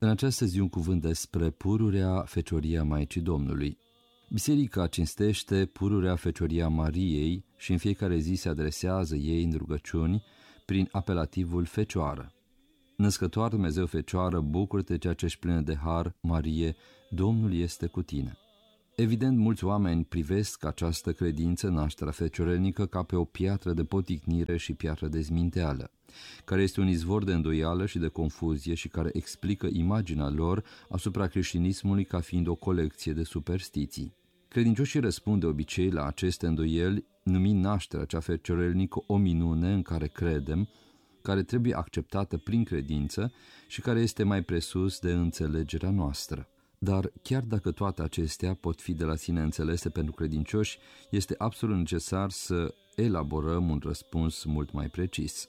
În această zi un cuvânt despre pururea Fecioria Maicii Domnului. Biserica cinstește pururea Fecioria Mariei și în fiecare zi se adresează ei în rugăciuni prin apelativul Fecioară. Născătoare Dumnezeu Fecioară, bucură-te ceea ce ești plină de har, Marie, Domnul este cu tine. Evident, mulți oameni privesc această credință, nașterea feciorelnică, ca pe o piatră de poticnire și piatră de zminteală, care este un izvor de îndoială și de confuzie și care explică imaginea lor asupra creștinismului ca fiind o colecție de superstiții. Credincioșii răspund de obicei la aceste îndoieli, numind nașterea cea feciorelnică o minune în care credem, care trebuie acceptată prin credință și care este mai presus de înțelegerea noastră. Dar chiar dacă toate acestea pot fi de la sine înțelese pentru credincioși, este absolut necesar să elaborăm un răspuns mult mai precis.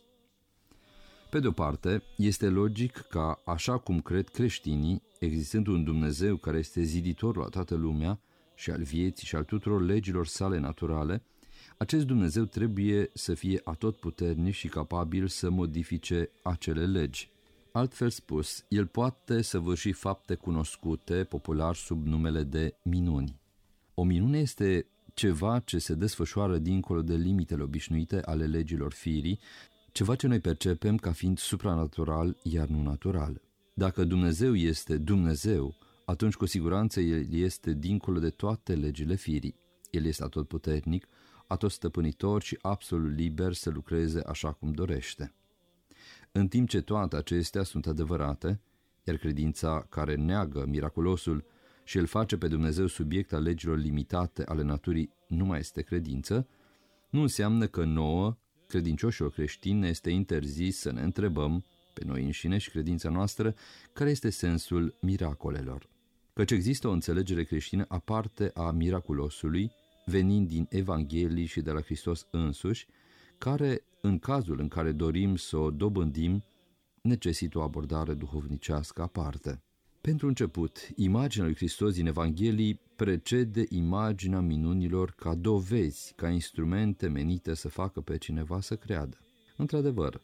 Pe de o parte, este logic ca, așa cum cred creștinii, existând un Dumnezeu care este ziditorul la toată lumea și al vieții și al tuturor legilor sale naturale, acest Dumnezeu trebuie să fie atotputernic și capabil să modifice acele legi. Altfel spus, el poate săvârși fapte cunoscute, popular sub numele de minuni. O minune este ceva ce se desfășoară dincolo de limitele obișnuite ale legilor firii, ceva ce noi percepem ca fiind supranatural, iar nu natural. Dacă Dumnezeu este Dumnezeu, atunci cu siguranță El este dincolo de toate legile firii. El este atotputernic, atotstăpânitor și absolut liber să lucreze așa cum dorește. În timp ce toate acestea sunt adevărate, iar credința care neagă miraculosul și îl face pe Dumnezeu subiect al legilor limitate ale naturii nu mai este credință, nu înseamnă că nouă, credincioșilor creștini, ne este interzis să ne întrebăm, pe noi înșine și credința noastră, care este sensul miracolelor. Căci există o înțelegere creștină aparte a miraculosului, venind din Evanghelii și de la Hristos însuși, care, în cazul în care dorim să o dobândim, necesită o abordare duhovnicească aparte. Pentru început, imaginea lui Hristos din Evanghelii precede imaginea minunilor ca dovezi, ca instrumente menite să facă pe cineva să creadă. Într-adevăr,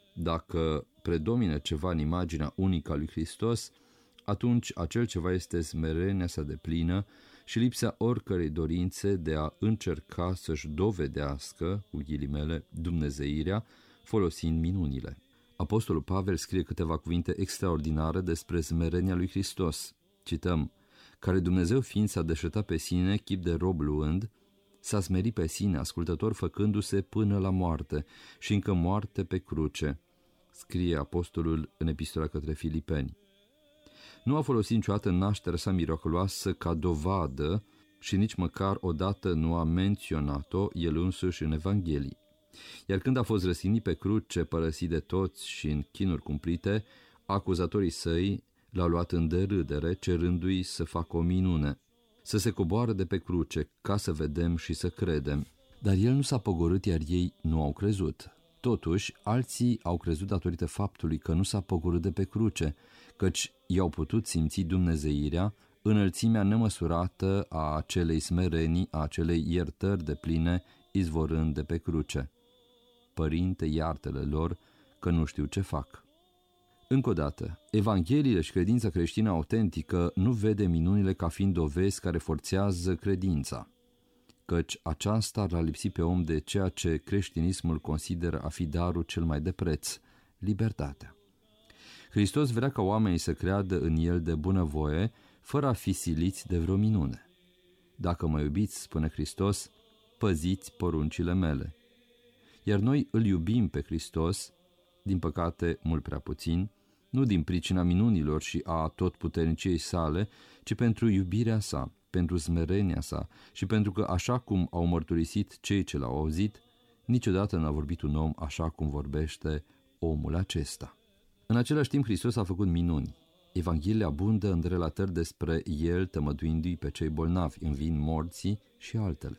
dacă predomină ceva în imaginea unică a lui Hristos, atunci acel ceva este smerenia sa deplină și lipsa oricărei dorințe de a încerca să-și dovedească, cu ghilimele, dumnezeirea, folosind minunile. Apostolul Pavel scrie câteva cuvinte extraordinare despre smerenia lui Hristos. Cităm: care Dumnezeu fiind s-a deșertat pe sine, chip de rob luând, s-a smerit pe sine, ascultător făcându-se până la moarte și încă moarte pe cruce, scrie apostolul în epistola către Filipeni. Nu a folosit niciodată nașterea sa miraculoasă ca dovadă și nici măcar odată nu a menționat-o el însuși în Evanghelii. Iar când a fost răstignit pe cruce, părăsit de toți și în chinuri cumplite, acuzatorii săi l-au luat în derâdere, cerându-i să facă o minune, să se coboară de pe cruce, ca să vedem și să credem. Dar el nu s-a pogorât, iar ei nu au crezut. Totuși, alții au crezut datorită faptului că nu s-a pogorât de pe cruce, căci i-au putut simți dumnezeirea, înălțimea nemăsurată a acelei smerenii, a acelei iertări depline, izvorând de pe cruce. Părinte, iartă-le lor, că nu știu ce fac. Încă o dată, Evangheliile și credința creștină autentică nu vede minunile ca fiind dovezi care forțează credința, căci aceasta l-a lipsit pe om de ceea ce creștinismul consideră a fi darul cel mai de preț, libertatea. Hristos vrea ca oamenii să creadă în El de bunăvoie, fără a fi siliți de vreo minune. Dacă mă iubiți, spune Hristos, păziți poruncile mele. Iar noi îl iubim pe Hristos, din păcate mult prea puțin, nu din pricina minunilor și a totputerniciei sale, ci pentru iubirea sa, pentru smerenia sa și pentru că, așa cum au mărturisit cei ce l-au auzit, niciodată n-a vorbit un om așa cum vorbește omul acesta. În același timp, Hristos a făcut minuni. Evangheliile abundă în relatări despre El, tămăduindu-i pe cei bolnavi, înviind morții și altele.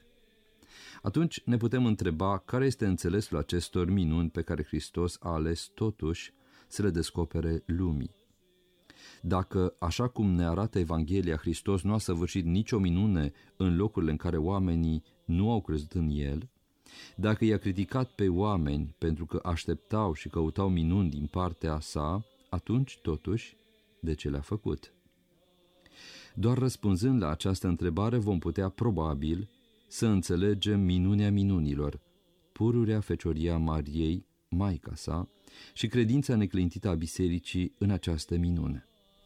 Atunci ne putem întreba care este înțelesul acestor minuni pe care Hristos a ales totuși să le descopere lumii. Dacă, așa cum ne arată Evanghelia, Hristos nu a săvârșit nicio minune în locurile în care oamenii nu au crezut în El, dacă i-a criticat pe oameni pentru că așteptau și căutau minuni din partea sa, atunci, totuși, de ce le-a făcut? Doar răspunzând la această întrebare vom putea, probabil, să înțelegem minunea minunilor, pururea Fecioria Mariei, Maica sa, și credința neclintită a Bisericii în această minune.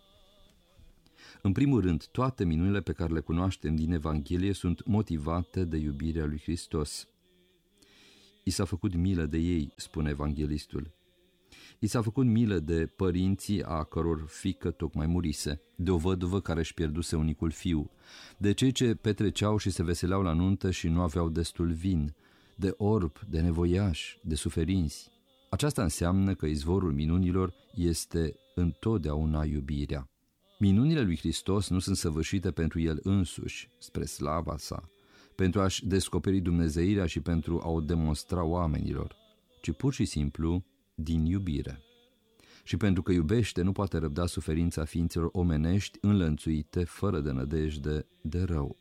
În primul rând, toate minunile pe care le cunoaștem din Evanghelie sunt motivate de iubirea lui Hristos. I s-a făcut milă de ei, spune evanghelistul. I s-a făcut milă de părinții a căror fiică tocmai murise, de o văduvă care își pierduse unicul fiu, de cei ce petreceau și se veseleau la nuntă și nu aveau destul vin, de orbi, de nevoiași, de suferinți. Aceasta înseamnă că izvorul minunilor este întotdeauna iubirea. Minunile lui Hristos nu sunt săvârșite pentru El însuși, spre slava sa, pentru a-și descoperi dumnezeirea și pentru a o demonstra oamenilor, ci pur și simplu din iubire. Și pentru că iubește, nu poate răbda suferința ființelor omenești înlănțuite, fără de nădejde, de rău.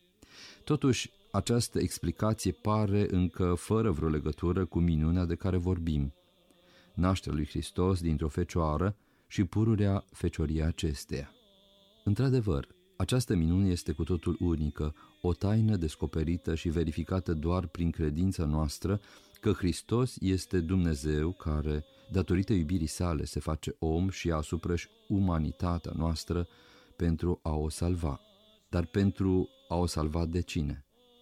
Totuși, această explicație pare încă fără vreo legătură cu minunea de care vorbim, nașterea lui Hristos dintr-o fecioară și pururea fecioria acesteia. Într-adevăr, această minune este cu totul unică, o taină descoperită și verificată doar prin credința noastră că Hristos este Dumnezeu care, datorită iubirii sale, se face om și asupra-și umanitatea noastră pentru a o salva. Dar pentru a o salva de cine?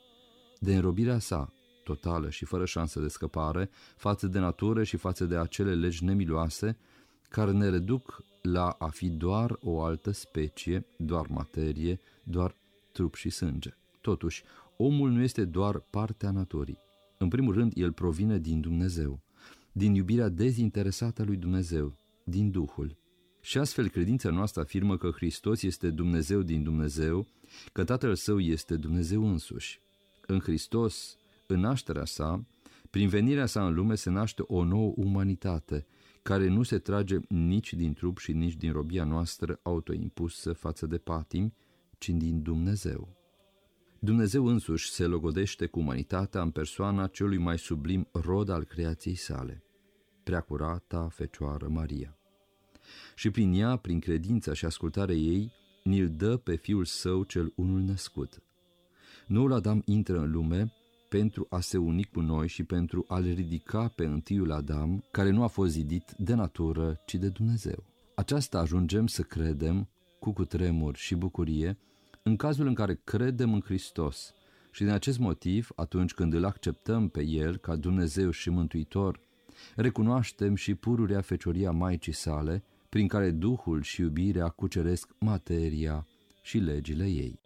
De înrobirea sa, totală și fără șansă de scăpare, față de natură și față de acele legi nemiloase care ne reduc la a fi doar o altă specie, doar materie, doar trup și sânge. Totuși, omul nu este doar partea naturii. În primul rând, el provine din Dumnezeu, din iubirea dezinteresată a lui Dumnezeu, din Duhul. Și astfel credința noastră afirmă că Hristos este Dumnezeu din Dumnezeu, că Tatăl Său este Dumnezeu însuși. În Hristos, în nașterea sa, prin venirea sa în lume se naște o nouă umanitate, care nu se trage nici din trup și nici din robia noastră autoimpusă față de patimi, ci din Dumnezeu. Dumnezeu însuși se logodește cu umanitatea în persoana celui mai sublim rod al creației sale, Preacurata Fecioară Maria. Și prin ea, prin credința și ascultarea ei, ni-l dă pe Fiul Său cel unul născut. Noul Adam intră în lume pentru a se uni cu noi și pentru a-l ridica pe întâiul Adam, care nu a fost zidit de natură, ci de Dumnezeu. Aceasta ajungem să credem, cu cutremur și bucurie, în cazul în care credem în Hristos și din acest motiv, atunci când îl acceptăm pe El ca Dumnezeu și Mântuitor, recunoaștem și pururea fecioria Maicii sale, prin care Duhul și iubirea cuceresc materia și legile ei.